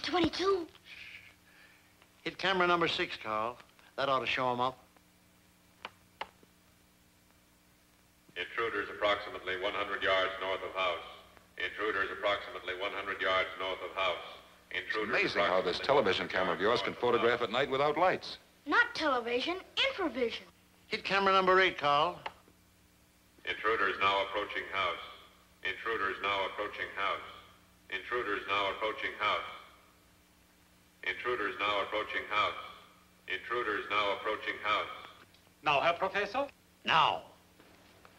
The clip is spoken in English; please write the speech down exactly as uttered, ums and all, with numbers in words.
twenty-two. Hit camera number six, Carl. That ought to show him up. Intruders approximately one hundred yards north of house. Intruders approximately one hundred yards north of house. Intruders It's amazing how this television camera of yours can photograph at night without lights. Not television, infravision. Hit camera number eight, Carl. Intruders now approaching house. Intruders now approaching house. Intruders now approaching house. Intruders now approaching house. Intruders now approaching house. Now, Herr Professor? Now.